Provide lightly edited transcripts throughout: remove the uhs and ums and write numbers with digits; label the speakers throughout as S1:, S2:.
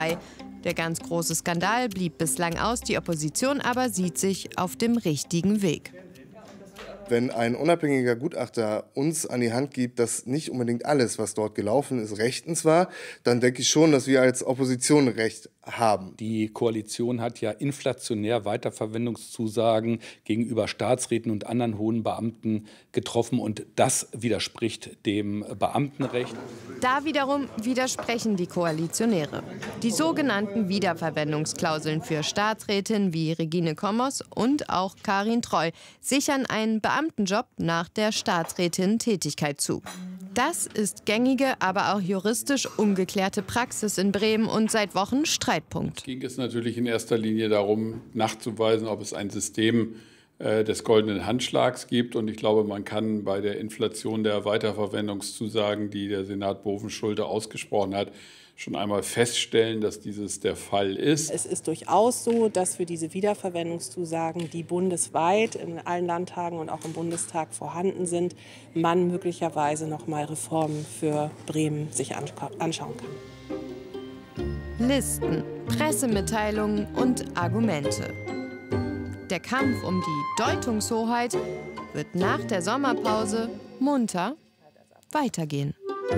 S1: Der ganz große Skandal blieb bislang aus, die Opposition aber sieht sich auf dem richtigen Weg.
S2: Wenn ein unabhängiger Gutachter uns an die Hand gibt, dass nicht unbedingt alles, was dort gelaufen ist, rechtens war, dann denke ich schon, dass wir als Opposition Recht haben.
S3: Die Koalition hat ja inflationär Weiterverwendungszusagen gegenüber Staatsräten und anderen hohen Beamten getroffen, und das widerspricht dem Beamtenrecht.
S1: Da wiederum widersprechen die Koalitionäre. Die sogenannten Wiederverwendungsklauseln für Staatsrätinnen wie Regine Kommos und auch Karin Treu sichern einen Beamtenjob nach der Staatsrätin-Tätigkeit zu. Das ist gängige, aber auch juristisch ungeklärte Praxis in Bremen und seit Wochen Streitpunkt.
S3: Ging es natürlich in erster Linie darum, nachzuweisen, ob es ein System des goldenen Handschlags gibt. Und ich glaube, man kann bei der Inflation der Weiterverwendungszusagen, die der Senat Bovenschulte ausgesprochen hat, schon einmal feststellen, dass dieses der Fall ist.
S4: Es ist durchaus so, dass für diese Wiederverwendungszusagen, die bundesweit in allen Landtagen und auch im Bundestag vorhanden sind, man möglicherweise noch mal Reformen für Bremen sich anschauen kann.
S1: Listen, Pressemitteilungen und Argumente. Der Kampf um die Deutungshoheit wird nach der Sommerpause munter weitergehen.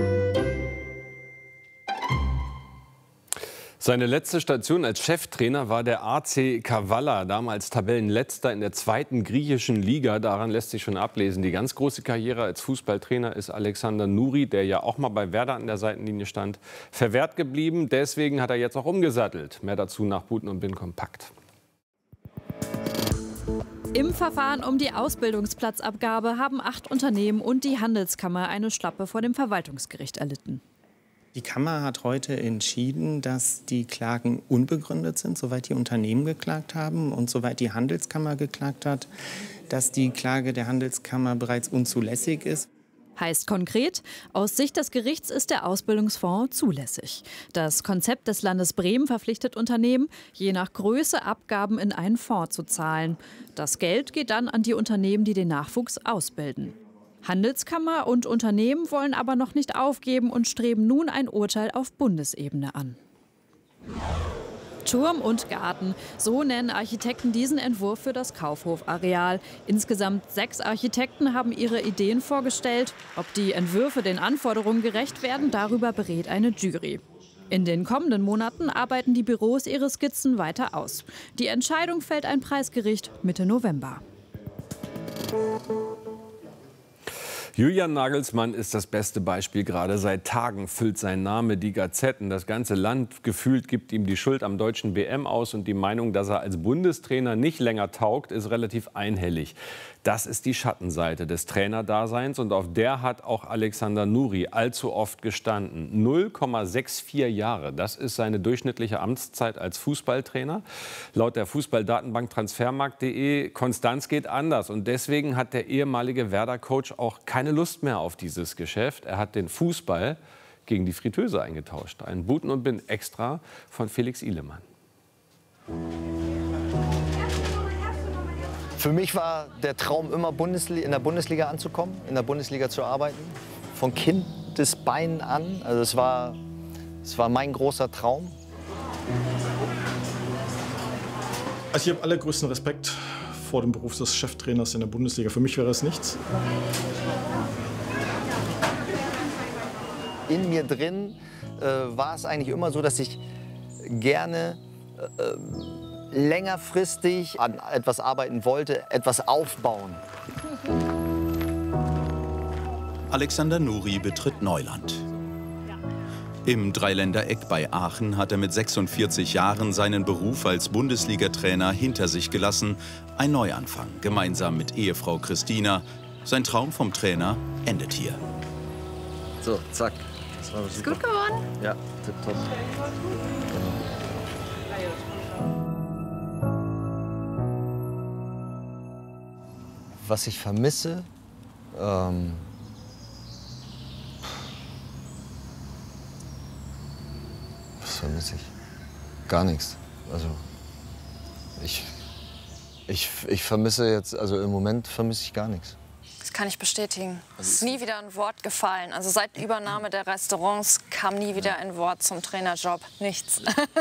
S5: Seine letzte Station als Cheftrainer war der AC Kavala, damals Tabellenletzter in der 2. griechischen Liga. Daran lässt sich schon ablesen. Die ganz große Karriere als Fußballtrainer ist Alexander Nouri, der ja auch mal bei Werder an der Seitenlinie stand, verwehrt geblieben. Deswegen hat er jetzt auch umgesattelt. Mehr dazu nach Buten und Bin kompakt.
S6: Im Verfahren um die Ausbildungsplatzabgabe haben 8 Unternehmen und die Handelskammer eine Schlappe vor dem Verwaltungsgericht erlitten.
S7: Die Kammer hat heute entschieden, dass die Klagen unbegründet sind, soweit die Unternehmen geklagt haben und soweit die Handelskammer geklagt hat, dass die Klage der Handelskammer bereits unzulässig ist.
S6: Heißt konkret, aus Sicht des Gerichts ist der Ausbildungsfonds zulässig. Das Konzept des Landes Bremen verpflichtet Unternehmen, je nach Größe Abgaben in einen Fonds zu zahlen. Das Geld geht dann an die Unternehmen, die den Nachwuchs ausbilden. Handelskammer und Unternehmen wollen aber noch nicht aufgeben und streben nun ein Urteil auf Bundesebene an. Turm und Garten, so nennen Architekten diesen Entwurf für das Kaufhofareal. Insgesamt 6 Architekten haben ihre Ideen vorgestellt. Ob die Entwürfe den Anforderungen gerecht werden, darüber berät eine Jury. In den kommenden Monaten arbeiten die Büros ihre Skizzen weiter aus. Die Entscheidung fällt ein Preisgericht Mitte November.
S5: Julian Nagelsmann ist das beste Beispiel. Gerade seit Tagen füllt sein Name die Gazetten. Das ganze Land gefühlt gibt ihm die Schuld am deutschen WM aus. Und die Meinung, dass er als Bundestrainer nicht länger taugt, ist relativ einhellig. Das ist die Schattenseite des Trainerdaseins. Und auf der hat auch Alexander Nouri allzu oft gestanden. 0,64 Jahre, das ist seine durchschnittliche Amtszeit als Fußballtrainer. Laut der Fußballdatenbank Transfermarkt.de, Konstanz geht anders. Und deswegen hat der ehemalige Werder-Coach auch keine Lust mehr auf dieses Geschäft. Er hat den Fußball gegen die Fritteuse eingetauscht. Ein Buten und Bin extra von Felix Ihlemann.
S8: Für mich war der Traum immer, in der Bundesliga anzukommen, in der Bundesliga zu arbeiten. Von Kindesbeinen an. Also es war mein großer Traum.
S9: Also ich habe allergrößten Respekt vor dem Beruf des Cheftrainers in der Bundesliga. Für mich wäre es nichts.
S8: In mir drin war es eigentlich immer so, dass ich gerne längerfristig an etwas arbeiten wollte, etwas aufbauen.
S10: Alexander Nouri betritt Neuland. Im Dreiländereck bei Aachen hat er mit 46 Jahren seinen Beruf als Bundesliga-Trainer hinter sich gelassen. Ein Neuanfang, gemeinsam mit Ehefrau Christina. Sein Traum vom Trainer endet hier.
S8: So, zack.
S11: Ist gut geworden?
S8: Ja, tipptopp. Was ich vermisse, was vermisse ich? Gar nichts. Also ich vermisse jetzt, also im Moment vermisse ich gar nichts.
S11: Das kann ich bestätigen. Es ist nie wieder ein Wort gefallen. Also seit Übernahme der Restaurants kam nie wieder ein Wort zum Trainerjob. Nichts.